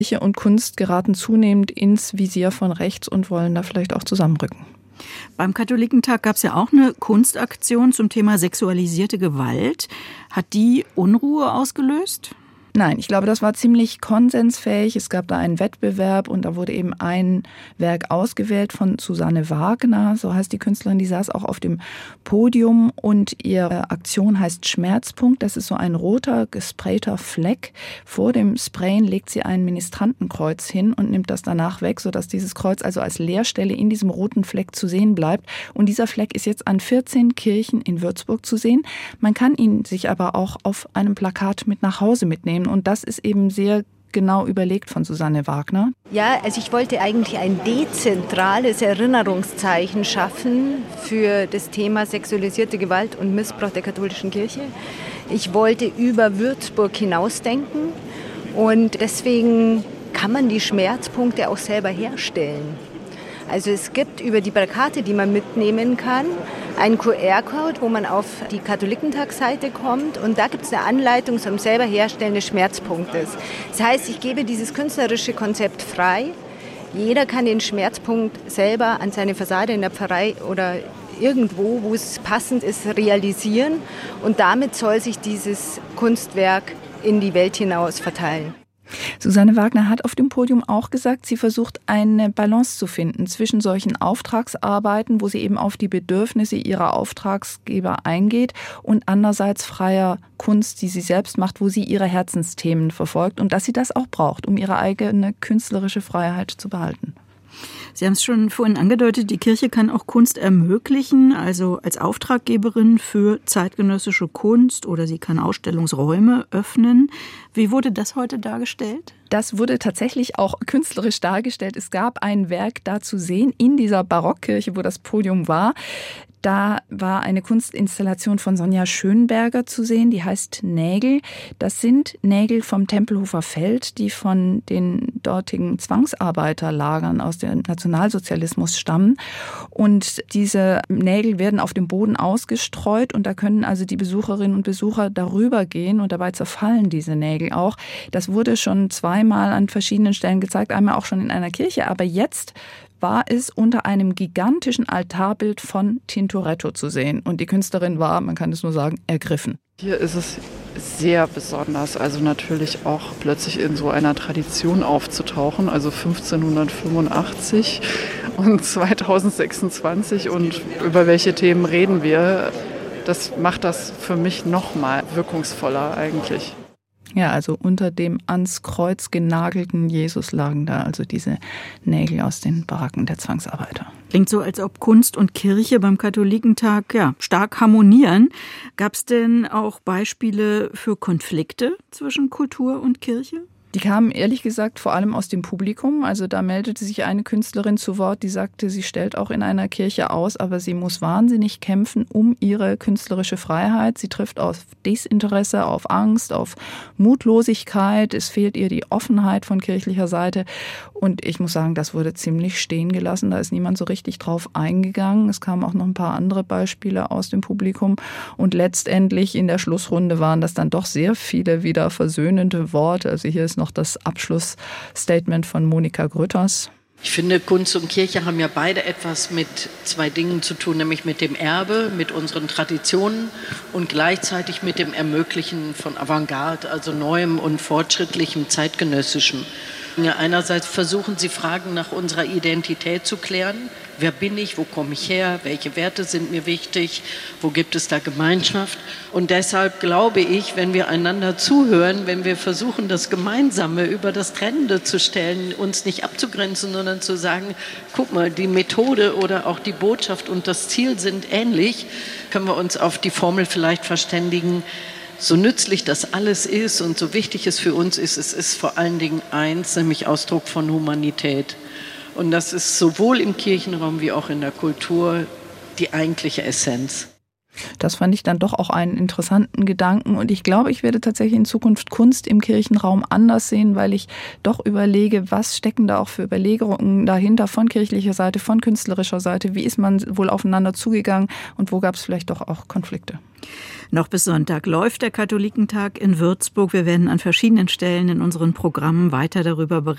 Kirche und Kunst geraten zunehmend ins Visier von rechts und wollen da vielleicht auch zusammenrücken. Beim Katholikentag gab es ja auch eine Kunstaktion zum Thema sexualisierte Gewalt. Hat die Unruhe ausgelöst? Nein, ich glaube, das war ziemlich konsensfähig. Es gab da einen Wettbewerb und da wurde eben ein Werk ausgewählt von Susanne Wagner, so heißt die Künstlerin, die saß auch auf dem Podium und ihre Aktion heißt Schmerzpunkt. Das ist so ein roter, gesprayter Fleck. Vor dem Sprayen legt sie ein Ministrantenkreuz hin und nimmt das danach weg, sodass dieses Kreuz also als Leerstelle in diesem roten Fleck zu sehen bleibt. Und dieser Fleck ist jetzt an 14 Kirchen in Würzburg zu sehen. Man kann ihn sich aber auch auf einem Plakat mit nach Hause mitnehmen. Und das ist eben sehr genau überlegt von Susanne Wagner. Ja, also ich wollte eigentlich ein dezentrales Erinnerungszeichen schaffen für das Thema sexualisierte Gewalt und Missbrauch der katholischen Kirche. Ich wollte über Würzburg hinausdenken und deswegen kann man die Schmerzpunkte auch selber herstellen. Also es gibt über die Plakate, die man mitnehmen kann, einen QR-Code, wo man auf die Katholikentagsseite kommt und da gibt es eine Anleitung zum selber Herstellen des Schmerzpunktes. Das heißt, ich gebe dieses künstlerische Konzept frei. Jeder kann den Schmerzpunkt selber an seine Fassade in der Pfarrei oder irgendwo, wo es passend ist, realisieren und damit soll sich dieses Kunstwerk in die Welt hinaus verteilen. Susanne Wagner hat auf dem Podium auch gesagt, sie versucht eine Balance zu finden zwischen solchen Auftragsarbeiten, wo sie eben auf die Bedürfnisse ihrer Auftragsgeber eingeht und andererseits freier Kunst, die sie selbst macht, wo sie ihre Herzensthemen verfolgt und dass sie das auch braucht, um ihre eigene künstlerische Freiheit zu behalten. Sie haben es schon vorhin angedeutet, die Kirche kann auch Kunst ermöglichen, also als Auftraggeberin für zeitgenössische Kunst oder sie kann Ausstellungsräume öffnen. Wie wurde das heute dargestellt? Das wurde tatsächlich auch künstlerisch dargestellt. Es gab ein Werk da zu sehen in dieser Barockkirche, wo das Podium war. Da war eine Kunstinstallation von Sonja Schönberger zu sehen, die heißt Nägel. Das sind Nägel vom Tempelhofer Feld, die von den dortigen Zwangsarbeiterlagern aus dem Nationalsozialismus stammen. Und diese Nägel werden auf dem Boden ausgestreut und da können also die Besucherinnen und Besucher darüber gehen und dabei zerfallen diese Nägel auch. Das wurde schon zweimal an verschiedenen Stellen gezeigt, einmal auch schon in einer Kirche, aber jetzt war es unter einem gigantischen Altarbild von Tintoretto zu sehen. Und die Künstlerin war, man kann es nur sagen, ergriffen. Hier ist es sehr besonders, also natürlich auch plötzlich in so einer Tradition aufzutauchen, also 1585 und 2026 und über welche Themen reden wir, das macht das für mich noch mal wirkungsvoller eigentlich. Ja, also unter dem ans Kreuz genagelten Jesus lagen da also diese Nägel aus den Baracken der Zwangsarbeiter. Klingt so, als ob Kunst und Kirche beim Katholikentag stark harmonieren. Gab es denn auch Beispiele für Konflikte zwischen Kultur und Kirche? Die kamen ehrlich gesagt vor allem aus dem Publikum. Also da meldete sich eine Künstlerin zu Wort, die sagte, sie stellt auch in einer Kirche aus, aber sie muss wahnsinnig kämpfen um ihre künstlerische Freiheit. Sie trifft auf Desinteresse, auf Angst, auf Mutlosigkeit. Es fehlt ihr die Offenheit von kirchlicher Seite. Und ich muss sagen, das wurde ziemlich stehen gelassen. Da ist niemand so richtig drauf eingegangen. Es kamen auch noch ein paar andere Beispiele aus dem Publikum. Und letztendlich in der Schlussrunde waren das dann doch sehr viele wieder versöhnende Worte. Also hier ist noch das Abschlussstatement von Monika Grütters. Ich finde, Kunst und Kirche haben ja beide etwas mit zwei Dingen zu tun, nämlich mit dem Erbe, mit unseren Traditionen und gleichzeitig mit dem Ermöglichen von Avantgarde, also Neuem und Fortschrittlichem, Zeitgenössischem. Ja, einerseits versuchen sie, Fragen nach unserer Identität zu klären. Wer bin ich? Wo komme ich her? Welche Werte sind mir wichtig? Wo gibt es da Gemeinschaft? Und deshalb glaube ich, wenn wir einander zuhören, wenn wir versuchen, das Gemeinsame über das Trennende zu stellen, uns nicht abzugrenzen, sondern zu sagen, guck mal, die Methode oder auch die Botschaft und das Ziel sind ähnlich, können wir uns auf die Formel vielleicht verständigen. So nützlich das alles ist und so wichtig es für uns ist, es ist vor allen Dingen eins, nämlich Ausdruck von Humanität. Und das ist sowohl im Kirchenraum wie auch in der Kultur die eigentliche Essenz. Das fand ich dann doch auch einen interessanten Gedanken und ich glaube, ich werde tatsächlich in Zukunft Kunst im Kirchenraum anders sehen, weil ich doch überlege, was stecken da auch für Überlegungen dahinter von kirchlicher Seite, von künstlerischer Seite, wie ist man wohl aufeinander zugegangen und wo gab es vielleicht doch auch Konflikte. Noch bis Sonntag läuft der Katholikentag in Würzburg. Wir werden an verschiedenen Stellen in unseren Programmen weiter darüber berichten.